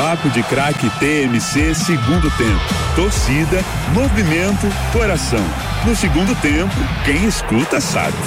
Papo de Craque TMC segundo tempo. Torcida, movimento, coração. No segundo tempo, quem escuta sabe.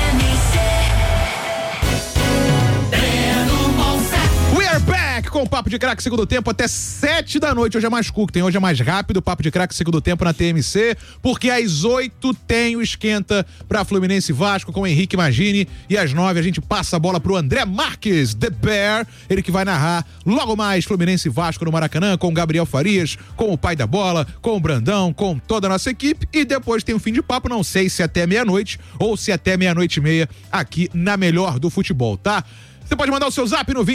Com o Papo de Craque segundo tempo até 7 da noite. Hoje é mais curto, hoje é mais rápido. O Papo de Craque segundo tempo na TMC, porque às 8 tem o esquenta pra Fluminense e Vasco com o Henrique Magini, e às 9 a gente passa a bola pro André Marques, The Bear, ele que vai narrar logo mais Fluminense e Vasco no Maracanã, com o Gabriel Farias, com o pai da bola, com o Brandão, com toda a nossa equipe, e depois tem um fim de papo, não sei se até meia-noite ou se até meia-noite e meia aqui na Melhor do Futebol, tá? Você pode mandar o seu zap no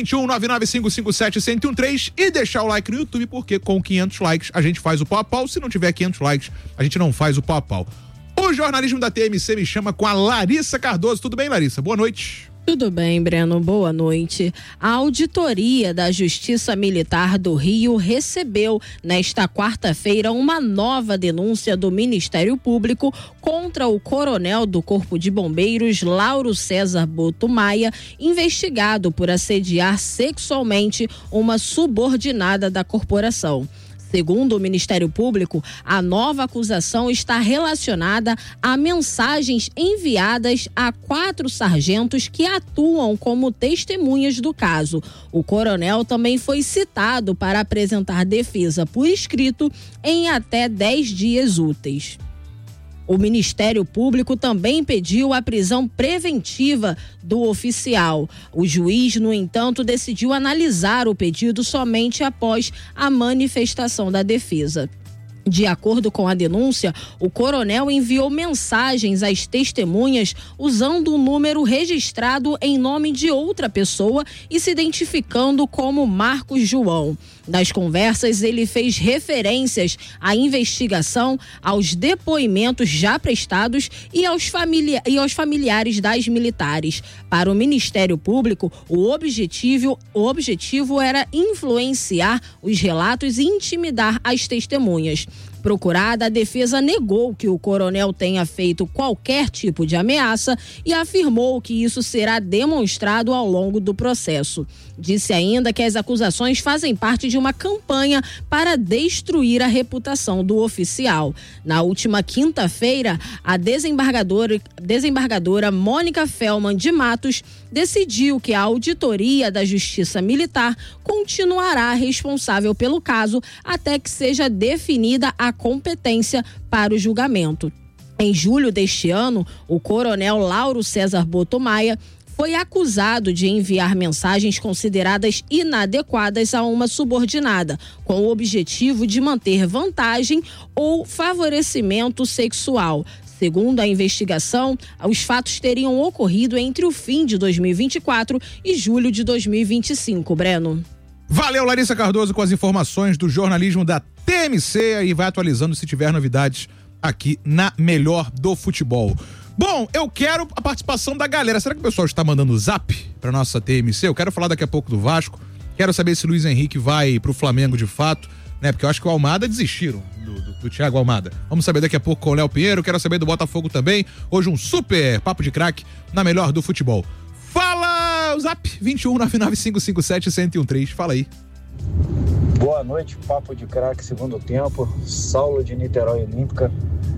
21-99557-1013 e deixar o like no YouTube, porque com 500 likes a gente faz o pau a pau. Se não tiver 500 likes, a gente não faz o pau a pau. O jornalismo da TMC me chama com a Larissa Cardoso. Tudo bem, Larissa? Boa noite. Tudo bem, Breno, boa noite. A Auditoria da Justiça Militar do Rio recebeu nesta quarta-feira uma nova denúncia do Ministério Público contra o coronel do Corpo de Bombeiros, Lauro César Boto Maia, investigado por assediar sexualmente uma subordinada da corporação. Segundo o Ministério Público, a nova acusação está relacionada a mensagens enviadas a 4 sargentos que atuam como testemunhas do caso. O coronel também foi citado para apresentar defesa por escrito em até 10 dias úteis. O Ministério Público também pediu a prisão preventiva do oficial. O juiz, no entanto, decidiu analisar o pedido somente após a manifestação da defesa. De acordo com a denúncia, o coronel enviou mensagens às testemunhas usando um número registrado em nome de outra pessoa e se identificando como Marcos João. Nas conversas, ele fez referências à investigação, aos depoimentos já prestados e aos familiares das militares. Para o Ministério Público, o objetivo era influenciar os relatos e intimidar as testemunhas. Procurada, a defesa negou que o coronel tenha feito qualquer tipo de ameaça e afirmou que isso será demonstrado ao longo do processo. Disse ainda que as acusações fazem parte de uma campanha para destruir a reputação do oficial. Na última quinta-feira, a desembargadora Mônica Felman de Matos decidiu que a Auditoria da Justiça Militar continuará responsável pelo caso até que seja definida a competência para o julgamento. Em julho deste ano, o coronel Lauro César Boto Maia foi acusado de enviar mensagens consideradas inadequadas a uma subordinada, com o objetivo de manter vantagem ou favorecimento sexual. Segundo a investigação, os fatos teriam ocorrido entre o fim de 2024 e julho de 2025, Breno. Valeu, Larissa Cardoso, com as informações do jornalismo da TMC, e vai atualizando se tiver novidades aqui na Melhor do Futebol. Bom, eu quero a participação da galera. Será que o pessoal está mandando zap pra nossa TMC? Eu quero falar daqui a pouco do Vasco. Quero saber se Luiz Henrique vai pro Flamengo de fato, né? Porque eu acho que o Almada desistiram do Thiago Almada. Vamos saber daqui a pouco com o Léo Pinheiro. Quero saber do Botafogo também. Hoje um super papo de craque na Melhor do Futebol. Fala, o zap 21-99557-1013. Fala aí. Boa noite, papo de craque segundo tempo. Saulo de Niterói Olímpica.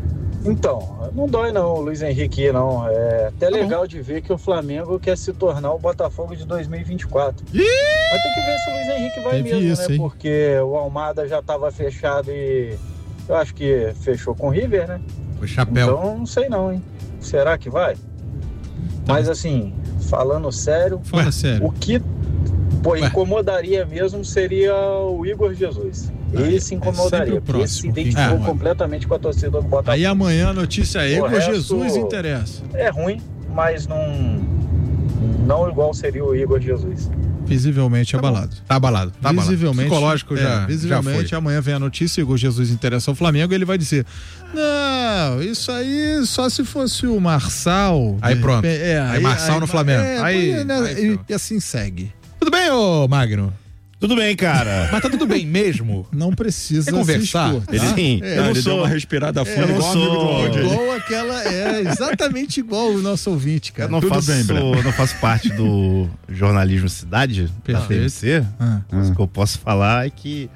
Então, não dói não o Luiz Henrique não, é até legal de ver que o Flamengo quer se tornar o Botafogo de 2024. Vai ter que ver se o Luiz Henrique vai mesmo, isso, né? Hein? Porque o Almada já estava fechado e eu acho que fechou com o River, né? Foi chapéu. Então, não sei não, hein? Será que vai? Mas assim, falando sério, o que incomodaria mesmo seria o Igor Jesus. Esse incomodaria, porque esse se identificou completamente com a torcida do Botafogo. Aí amanhã a notícia é Igor Jesus interessa. É ruim, mas não igual seria o Igor Jesus. Visivelmente abalado. Tá abalado. Visivelmente. Psicológico visivelmente, já foi. Amanhã vem a notícia, Igor Jesus interessa ao Flamengo, ele vai dizer, não, isso aí só se fosse o Marçal. Aí pronto. Aí Marçal no Flamengo. E assim segue. Tudo bem, ô Magno? Tudo bem, cara. Mas tá tudo bem mesmo? Não precisa Quer conversar? se expor, tá? Sim, Eu não sou uma respirada fundo igual amigo do áudio. Igual aquela, exatamente igual o nosso ouvinte, cara. Eu não faço parte do jornalismo cidade da TMC. Mas o que eu posso falar é que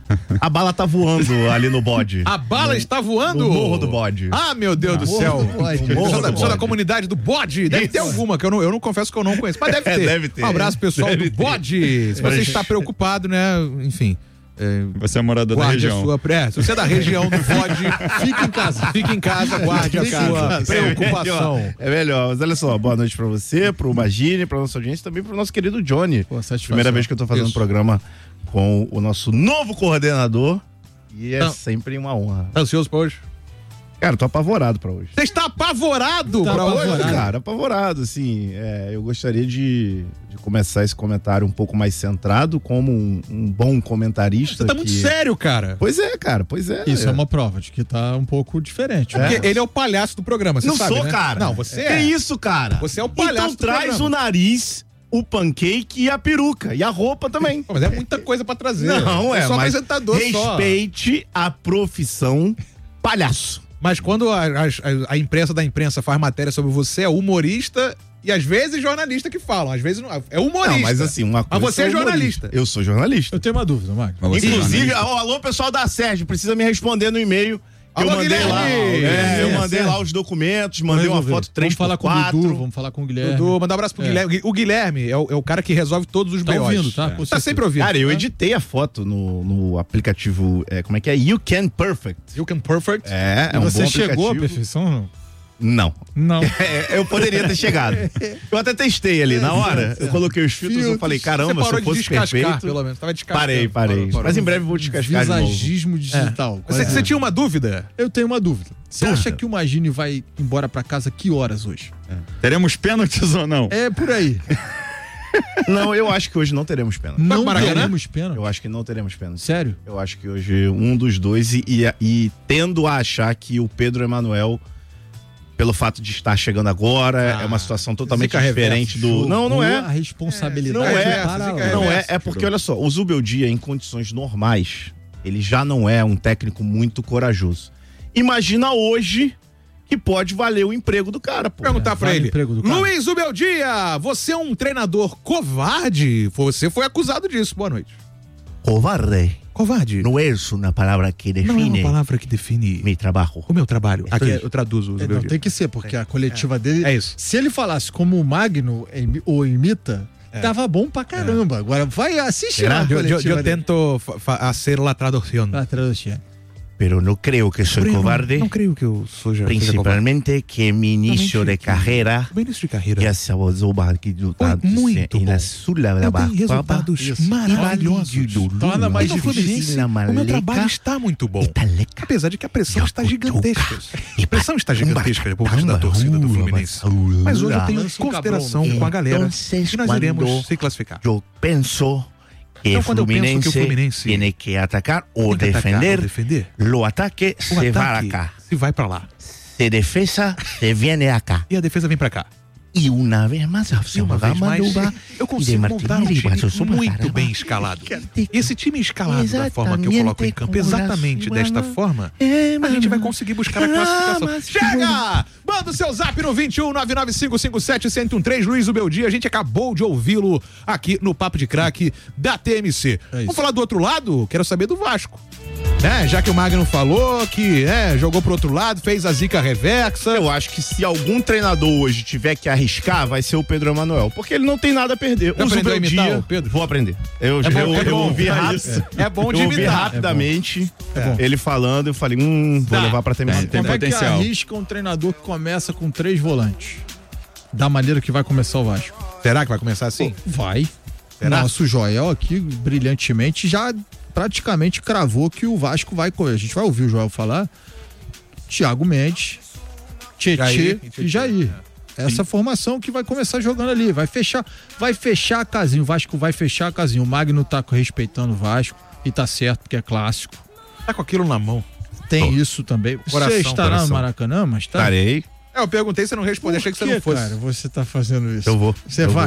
a bala tá voando ali no bode. A bala está voando? No Morro do Bode. Ah, meu Deus do céu. Sou da Bode. comunidade do bode. Deve ter alguma, que eu não confesso que eu não conheço, mas deve ter. Deve ter. Um abraço, pessoal Deve do ter. bode. Se você está preocupado, né, enfim... Você é morador da guarde região. Se você é da região do bode, fique em casa. Fique em casa, guarde a sua preocupação. É melhor. Mas olha só, boa noite pra você, pro Magine, pra nossa audiência e também pro nosso querido Johnny. Primeira vez que eu tô fazendo um programa com o nosso novo coordenador e é sempre uma honra. Tá ansioso pra hoje? Cara, eu tô apavorado pra hoje. Você está apavorado pra hoje? Cara, apavorado, assim. Eu gostaria de começar esse comentário um pouco mais centrado, como um bom comentarista. Você tá muito sério, cara. Pois é, cara, pois é. Isso é uma prova de que tá um pouco diferente. Porque ele é o palhaço do programa, você Não sabe, sou, né? cara. Não, você Que é. isso, cara? Você é o palhaço então do traz programa. o nariz, o pancake e a peruca. E a roupa também. Mas é muita coisa pra trazer. Não, é só mas apresentador só. respeite a profissão palhaço. Mas quando a imprensa da imprensa faz matéria sobre você, é humorista e às vezes jornalista que falam. Às vezes não, é humorista. Não, mas assim, uma coisa. Mas você é jornalista. Eu sou jornalista. Eu tenho uma dúvida, Magno. Inclusive, alô, pessoal da Sérgio, precisa me responder no e-mail. Que Alô, eu mandei lá. Guilherme! Eu mandei lá os documentos, mandei uma foto 3x4. Vamos falar com o Dudu, vamos falar com o Guilherme. Dudu, mandar um abraço pro Guilherme. O Guilherme é o cara que resolve todos os Tá BOs. ouvindo, tá? Tá sempre ouvindo. Cara, eu editei a foto no aplicativo, como é que é? You Can Perfect. You Can Perfect. É um Você bom chegou à aplicativo. perfeição? Não. Não. Eu poderia ter chegado. Eu até testei ali, na hora. Eu coloquei os filtros, eu falei, caramba, Você parou se eu fosse de descascar, perfeito... pelo menos. Tava descascando. Parei. Parou. Mas em breve eu vou descascar de novo. Visagismo digital. Você tinha uma dúvida? Eu tenho uma dúvida. Você acha que o Magini vai embora pra casa que horas hoje? Teremos pênaltis ou não? É por aí. Não, eu acho que hoje não teremos pênalti. Não Maracanã? teremos pena. Eu acho que não teremos pênalti. Sério? Eu acho que hoje um dos dois e tendo a achar que o Pedro Emanuel, pelo fato de estar chegando agora, é uma situação totalmente Zica diferente reverso. do... Não A é. responsabilidade Não é. para Zica lá. reverso. Não é porque, olha só, o Zubeldia, em condições normais, ele já não é um técnico muito corajoso. Imagina hoje que pode valer o emprego do cara, pô. Perguntar pra Vale o ele. emprego do cara. Luiz Ubeldia, você é um treinador covarde? Você foi acusado disso. Boa noite. Covarde. Covarde? Não é isso uma palavra que Não é define uma palavra que define meu trabalho. o meu trabalho. Aqui Isso. eu traduzo o Não, Zubeldia. tem que ser, porque a coletiva dele... É isso. Se ele falasse como o Magno ou imita, tava bom pra caramba. Agora vai assistir a Eu coletiva dele. tento fazer a tradução. Ah, tradução. Pero no creo que soy cobarde. Não creio que eu seja covarde. Principalmente que mi inicio de carreira No início de carreira, ya se avanzou aqui do Foi muito e bom. na sula da eu tenho resultados maravilhosos. Torna mais E no Fluminense, difícil. o meu trabalho está muito bom. Italeca. Apesar de que a pressão está gigantesca. A pressão está gigantesca por parte da Caramba, torcida do Fluminense. Mas hoje eu tenho Lança um consideração cabrão. com a galera Entonces, que nós iremos quando se classificar. Eu penso que Então, quando eu penso que o Fluminense tem que atacar ou tem que atacar ou defender, defender, o ataque o se vai ataque acá. se vai pra lá. Se defesa se viene acá. E a defesa vem pra cá. E uma vez mais, E uma vez mais, eu consigo montar um time muito bem escalado. E esse time escalado da forma que eu coloco em campo, exatamente desta forma, a gente vai conseguir buscar a classificação. Chega! Manda o seu zap no 21 99557-1013, Luiz Ubeldia. A gente acabou de ouvi-lo aqui no Papo de Craque da TMC. Vamos falar do outro lado? Quero saber do Vasco. Já que o Magno falou que jogou pro outro lado, fez a zica reversa. Eu acho que se algum treinador hoje tiver que arriscar, vai ser o Pedro Emanuel, porque ele não tem nada a perder. Já aprendeu a imitar o Pedro? Vou aprender. Eu ouvi rápido. É bom de Eu ouvi imitar. rapidamente ele falando, eu falei, vou levar pra terminar. Tem Como é que potencial. arrisca um treinador que começa com 3 volantes? Da maneira que vai começar o Vasco. Será que vai começar assim? Vai. Será? Nosso Joel aqui, brilhantemente, já praticamente cravou que o Vasco vai correr. A gente vai ouvir o Joel falar. Thiago Mendes, Tietê e Jair. Essa formação que vai começar jogando ali. Vai fechar a casinha. O Vasco vai fechar a casinha. O Magno tá respeitando o Vasco e tá certo, porque é clássico. Tá com aquilo na mão. Tem isso também. Coração, Você estará coração. no Maracanã, mas tá? Estarei. Eu perguntei, você não respondeu, achei que você Por não fosse. cara, você tá fazendo isso? Eu vou. Você Eu vai? vou.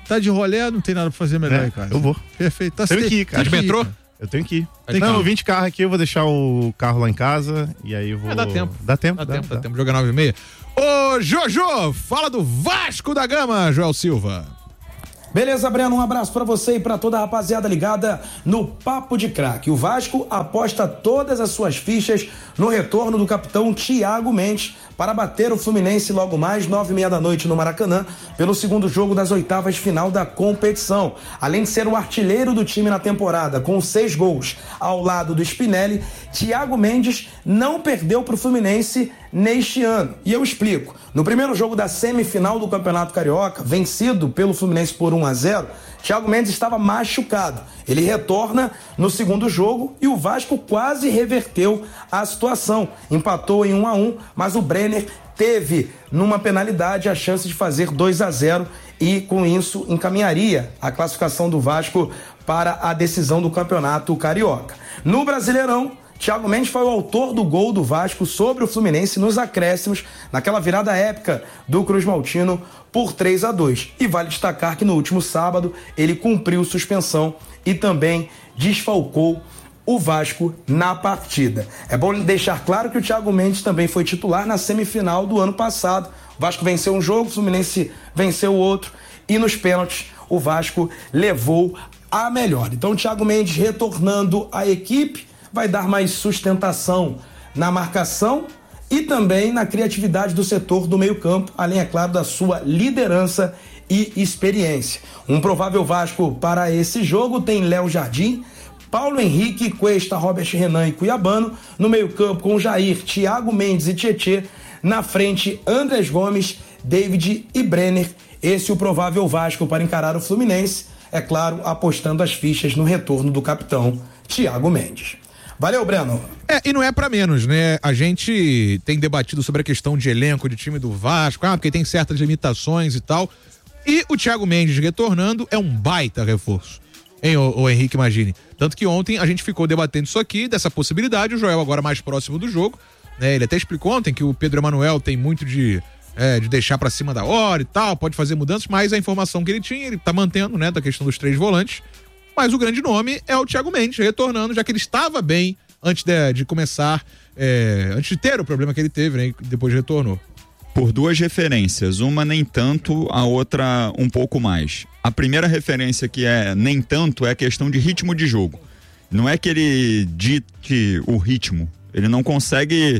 Tá de rolê, não tem nada pra fazer melhor, cara. Eu vou. Perfeito. Tá tenho que ir, cara. Tá de metrô? Eu tenho que ir. Eu vim de carro aqui, eu vou deixar o carro lá em casa e aí eu vou... Dá tempo. Dá tempo. Jogar 9h30. Ô, Jojo, fala do Vasco da Gama, Joel Silva. Beleza, Breno, um abraço pra você e pra toda a rapaziada ligada no Papo de Craque. O Vasco aposta todas as suas fichas no retorno do capitão Thiago Mendes para bater o Fluminense logo mais 9h30 da noite no Maracanã, pelo segundo jogo das oitavas de final da competição. Além de ser o artilheiro do time na temporada, com 6 gols ao lado do Spinelli, Thiago Mendes não perdeu para o Fluminense neste ano. E eu explico. No primeiro jogo da semifinal do Campeonato Carioca, vencido pelo Fluminense por 1-0, Thiago Mendes estava machucado. Ele retorna no segundo jogo e o Vasco quase reverteu a situação. Empatou em 1-1, mas o Brenner teve, numa penalidade, a chance de fazer 2-0 e, com isso, encaminharia a classificação do Vasco para a decisão do Campeonato Carioca. No Brasileirão, Thiago Mendes foi o autor do gol do Vasco sobre o Fluminense nos acréscimos, naquela virada épica do Cruz Maltino por 3-2. E vale destacar que no último sábado ele cumpriu suspensão e também desfalcou o Vasco na partida. É bom deixar claro que o Thiago Mendes também foi titular na semifinal do ano passado. O Vasco venceu um jogo, o Fluminense venceu o outro e nos pênaltis o Vasco levou a melhor. Então o Thiago Mendes retornando à equipe vai dar mais sustentação na marcação e também na criatividade do setor do meio-campo, além, é claro, da sua liderança e experiência. Um provável Vasco para esse jogo tem Léo Jardim, Paulo Henrique, Cuesta, Robert Renan e Cuiabano, no meio-campo com Jair, Thiago Mendes e Tietê, na frente Andrés Gomes, David e Brenner. Esse é o provável Vasco para encarar o Fluminense, é claro, apostando as fichas no retorno do capitão Thiago Mendes. Valeu, Breno. E não é pra menos, né? A gente tem debatido sobre a questão de elenco, de time do Vasco, porque tem certas limitações e tal. E o Thiago Mendes retornando é um baita reforço. Hein, o Henrique, imagine. Tanto que ontem a gente ficou debatendo isso aqui, dessa possibilidade, o Joel agora mais próximo do jogo, né? Ele até explicou ontem que o Pedro Emanuel tem muito de deixar pra cima da hora e tal, pode fazer mudanças, mas a informação que ele tinha, ele tá mantendo, né, da questão dos 3 volantes. Mas o grande nome é o Thiago Mendes, retornando, já que ele estava bem antes de começar, antes de ter o problema que ele teve, né? E depois retornou. Por 2 referências, uma nem tanto, a outra um pouco mais. A primeira referência que é nem tanto é a questão de ritmo de jogo. Não é que ele dite o ritmo, ele não consegue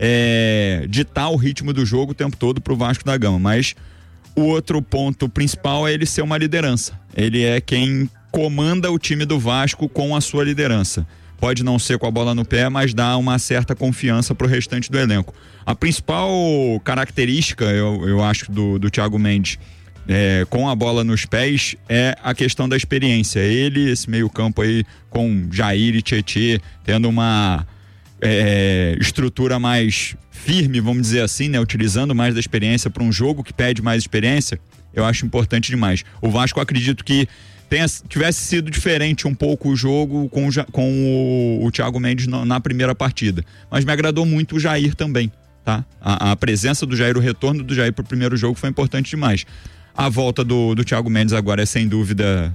ditar o ritmo do jogo o tempo todo pro Vasco da Gama, mas o outro ponto principal é ele ser uma liderança. Ele é quem comanda o time do Vasco com a sua liderança. Pode não ser com a bola no pé, mas dá uma certa confiança pro restante do elenco. A principal característica, eu acho, do Thiago Mendes com a bola nos pés é a questão da experiência. Ele, esse meio campo aí com Jair e Tietê, tendo uma estrutura mais firme, vamos dizer assim, né? Utilizando mais da experiência para um jogo que pede mais experiência, eu acho importante demais. O Vasco, acredito que tivesse sido diferente um pouco o jogo com o Thiago Mendes na primeira partida, mas me agradou muito o Jair também, tá? A presença do Jair, o retorno do Jair pro primeiro jogo foi importante demais. A volta do Thiago Mendes agora é sem dúvida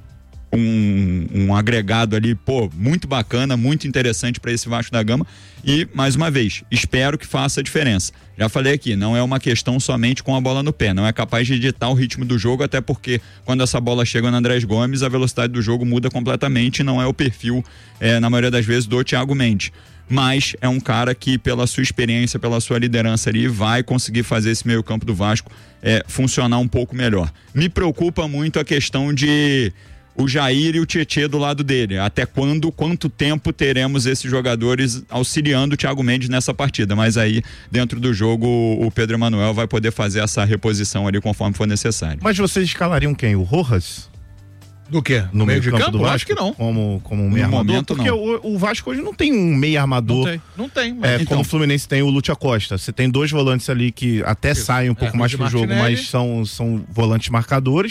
um agregado ali, muito bacana, muito interessante para esse Vasco da Gama e, mais uma vez, espero que faça a diferença. Já falei aqui, não é uma questão somente com a bola no pé, não é capaz de ditar o ritmo do jogo, até porque quando essa bola chega no Andrés Gomes, a velocidade do jogo muda completamente e não é o perfil, na maioria das vezes, do Thiago Mendes. Mas é um cara que, pela sua experiência, pela sua liderança ali, vai conseguir fazer esse meio campo do Vasco funcionar um pouco melhor. Me preocupa muito a questão de o Jair e o Tietê do lado dele. Até quanto tempo teremos esses jogadores auxiliando o Thiago Mendes nessa partida? Mas aí, dentro do jogo, o Pedro Emanuel vai poder fazer essa reposição ali conforme for necessário. Mas vocês escalariam quem? O Rojas? Do quê? No meio de campo do Vasco? Acho que não. Como um meio armador? Momento, porque o Vasco hoje não tem um meio armador. Não tem. Como o Fluminense tem o Lúcio Acosta. Você tem 2 volantes ali que até saem um pouco mais pro jogo, mas são volantes marcadores.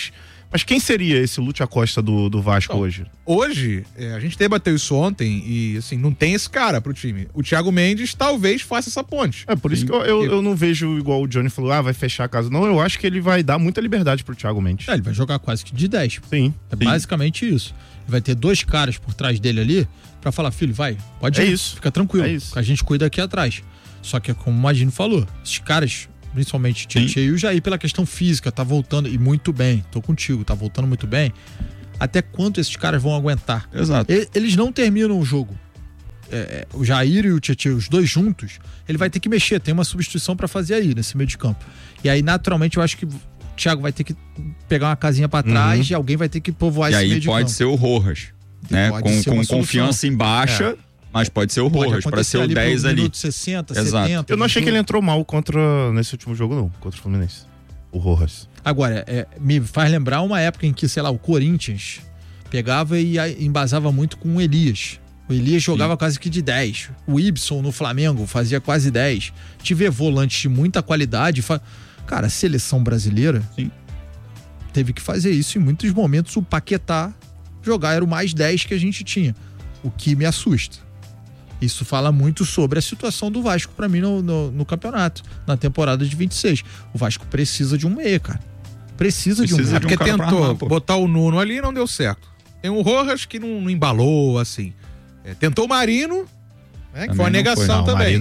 Mas quem seria esse Lúcio Acosta do Vasco hoje? Hoje, a gente debateu isso ontem e, assim, não tem esse cara pro time. O Thiago Mendes talvez faça essa ponte. Por isso que eu não vejo igual o Johnny falou, vai fechar a casa. Não, eu acho que ele vai dar muita liberdade pro Thiago Mendes. Ele vai jogar quase que de 10. Sim. Basicamente isso. Ele vai ter 2 caras por trás dele ali pra falar, filho, pode ir. Isso. Fica tranquilo. A gente cuida aqui atrás. Só que, como o Magino falou, esses caras, principalmente o Tietê e o Jair, pela questão física, tá voltando e muito bem. Tô contigo, tá voltando muito bem. Até quanto esses caras vão aguentar? Exato. Eles não terminam o jogo. O Jair e o Tietê, os dois juntos, ele vai ter que mexer. Tem uma substituição pra fazer aí, nesse meio de campo. E aí, naturalmente, eu acho que o Thiago vai ter que pegar uma casinha pra trás e alguém vai ter que povoar esse meio de campo. E aí pode ser o Rojas, né? Com confiança em baixa... Mas pode ser o Rojas, para ser o 10 ali. Minuto 60, Exato. 70. Eu não achei que ele entrou mal nesse último jogo, não. Contra o Fluminense. O Rojas. Agora, me faz lembrar uma época em que, sei lá, o Corinthians pegava e embasava muito com o Elias. O Elias jogava quase que de 10. O Ibson no Flamengo fazia quase 10. Tive volantes de muita qualidade. Cara, a seleção brasileira teve que fazer isso. Em muitos momentos, o Paquetá jogar era o mais 10 que a gente tinha. O que me assusta. Isso fala muito sobre a situação do Vasco pra mim no campeonato, na temporada de 26. O Vasco precisa de um meia, cara. Precisa de um meia. Porque tentou botar o Nuno ali e não deu certo. Tem o Rojas que não embalou, assim. Tentou o Marino, né, que foi uma negação também.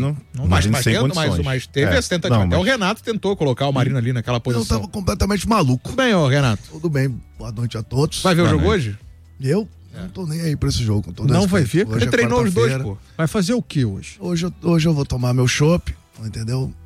Mas teve essa tentativa. Até o Renato tentou colocar o Marino ali naquela posição. Eu tava completamente maluco. Tudo bem, Renato? Tudo bem. Boa noite a todos. Vai ver o jogo hoje? Eu? Não tô nem aí pra esse jogo. Não vai ver? Ele treinou os dois, pô. Vai fazer o que hoje? Hoje eu vou tomar meu chopp, entendeu?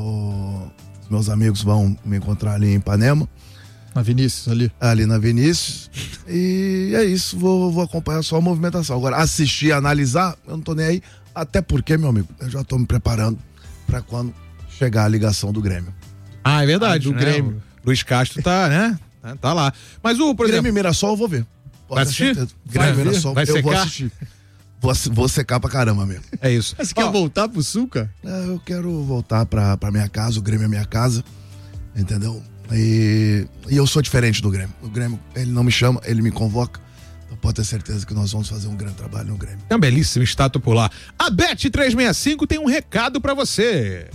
Os meus amigos vão me encontrar ali em Ipanema. Na Vinícius, ali? Ali na Vinícius. E é isso, vou acompanhar só a movimentação. Agora, assistir, analisar, eu não tô nem aí. Até porque, meu amigo, eu já tô me preparando pra quando chegar a ligação do Grêmio. É verdade, do Grêmio. Luiz Castro tá, né? Tá lá. Mas por exemplo... Grêmio e Mirassol eu vou ver. Vai assistir? Vai secar? Eu vou assistir. Vou secar pra caramba mesmo. É isso. Mas você quer voltar pro Sul, cara? Eu quero voltar pra minha casa, o Grêmio é minha casa, entendeu? E eu sou diferente do Grêmio. O Grêmio, ele não me chama, ele me convoca. Então pode ter certeza que nós vamos fazer um grande trabalho no Grêmio. É um belíssimo estátua por lá. A Bet365 tem um recado pra você.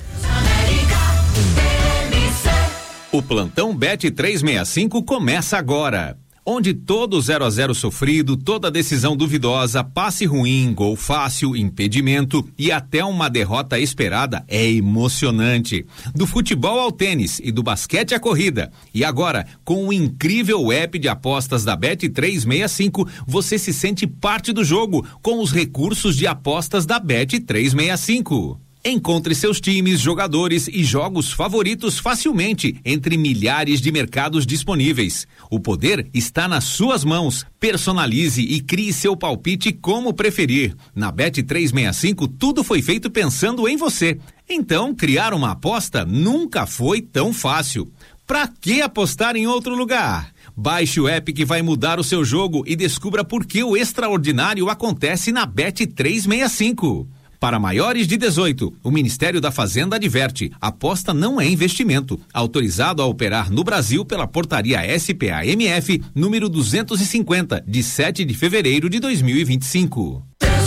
O plantão Bet365 começa agora. Onde todo 0-0 sofrido, toda decisão duvidosa, passe ruim, gol fácil, impedimento e até uma derrota esperada é emocionante. Do futebol ao tênis e do basquete à corrida. E agora, com o incrível app de apostas da Bet365, você se sente parte do jogo com os recursos de apostas da Bet365. Encontre seus times, jogadores e jogos favoritos facilmente entre milhares de mercados disponíveis. O poder está nas suas mãos. Personalize e crie seu palpite como preferir. Na Bet365 tudo foi feito pensando em você. Então, criar uma aposta nunca foi tão fácil. Pra que apostar em outro lugar? Baixe o app que vai mudar o seu jogo e descubra por que o extraordinário acontece na Bet365. Para maiores de 18, o Ministério da Fazenda adverte: aposta não é investimento. Autorizado a operar no Brasil pela portaria SPA-MF, número 250, de 7 de fevereiro de 2025.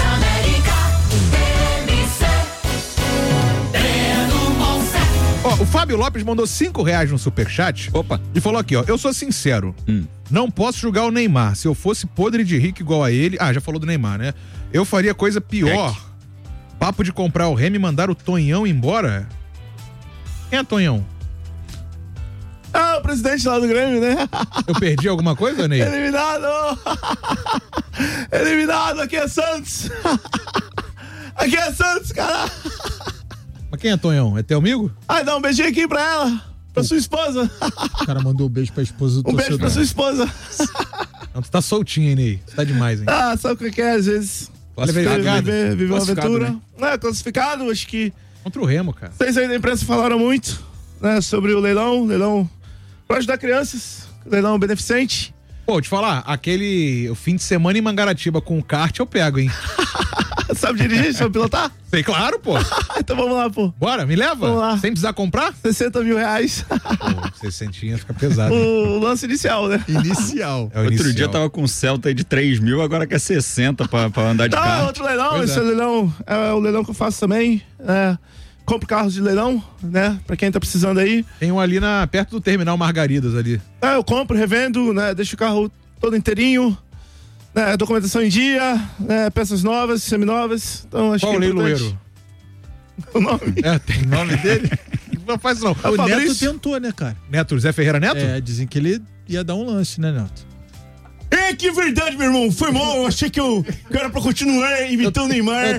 O Fábio Lopes mandou R$5 no superchat. Opa. E falou aqui, eu sou sincero. Não posso julgar o Neymar. Se eu fosse podre de rico igual a ele... já falou do Neymar, né? Eu faria coisa pior. Papo de comprar o Remy e mandar o Tonhão embora? Quem é Tonhão? O presidente lá do Grêmio, né? Eu perdi alguma coisa, Ney? Eliminado! Eliminado, aqui é Santos! Aqui é Santos, cara! Mas quem é Tonhão? É teu amigo? Dá um beijinho aqui pra ela, pra sua esposa. O cara mandou um beijo pra esposa do torcedor. Beijo pra sua esposa. Não, tu tá soltinho, hein, Ney? Você tá demais, hein? Sabe o que é, às vezes... Viver uma aventura. Né? Classificado, acho que... Contra o Remo, cara. Vocês aí da imprensa falaram muito, né, sobre o leilão pra ajudar crianças, leilão beneficente. Pô, te falar, o fim de semana em Mangaratiba com o kart eu pego, hein? Sabe dirigir? Sabe pilotar? Sei, claro, pô. Então vamos lá, pô. Bora, me leva? Vamos lá. Sem precisar comprar? 60 mil reais. Pô, 60 fica pesado. O lance inicial, né? Inicial. É o Outro inicial. dia tava com um Celta aí de 3 mil, agora quer 60 pra andar de Não, carro. outro leilão, Pois esse é. leilão é o leilão que eu faço também. Compro carros de leilão, né? Pra quem tá precisando aí. Tem um ali perto do terminal Margaridas ali. Eu compro, revendo, né? Deixo o carro todo inteirinho, né? Documentação em dia, né? Peças novas, seminovas. Então acho Qual que é leiloeiro? o nome. Tem nome dele? Não faz isso não. O Neto Fabrício. tentou, né, cara? Neto, Zé Ferreira Neto? Dizem que ele ia dar um lance, né, Neto? Que verdade, meu irmão. Foi mal. Eu achei que eu era pra continuar imitando o Neymar.